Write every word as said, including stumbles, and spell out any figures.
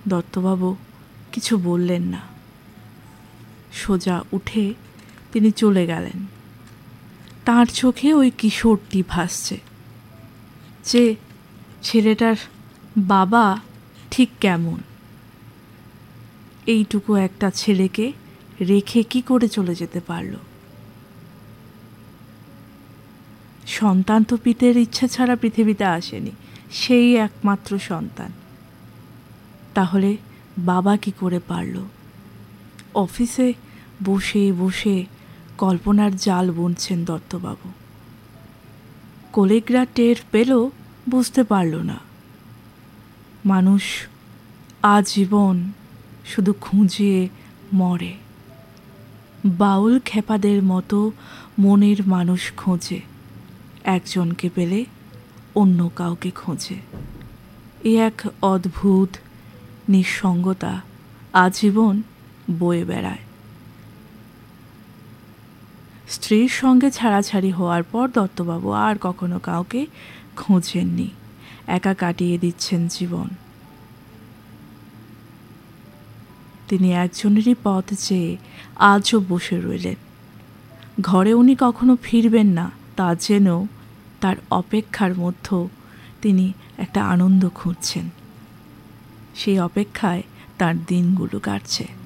দত্তবাবু কিছু বললেন না। সোজা উঠে তিনি চলে গেলেন। তাঁর চোখে ওই কিশোরটি ভাসছে, যে ছেলেটার বাবা ঠিক কেমন। এইটুকু একটা ছেলেকে রেখে কি করে চলে যেতে পারল? সন্তান তো পিতার ইচ্ছা ছাড়া পৃথিবীতে আসেনি, সেই একমাত্র সন্তান। তাহলে বাবা কি করে পারল? অফিসে বসে বসে কল্পনার জাল বুনছেন দত্তবাবু। কলিগরা টের পেল, বুঝতে পারল না। মানুষ আজীবন শুধু খুঁজিয়ে মরে। বাউল খেপাদের মতো মনের মানুষ খোঁজে, একজনকে পেলে অন্য কাউকে খোঁজে। এ এক অদ্ভুত নিঃসঙ্গতা আজীবন বয়ে বেড়ায়। স্ত্রীর সঙ্গে ছাড়াছাড়ি হওয়ার পর দত্তবাবু আর কখনো কাউকে খোঁজেননি। একা কাটিয়ে দিচ্ছেন জীবন। তিনি একজনেরই পথ চেয়ে আজও বসে রইলেন। ঘরে উনি কখনো ফিরবেন না তা জেনেও তার অপেক্ষার মধ্যে তিনি একটা আনন্দ খুঁজছেন। সেই অপেক্ষায় তার দিনগুলো কাটছে।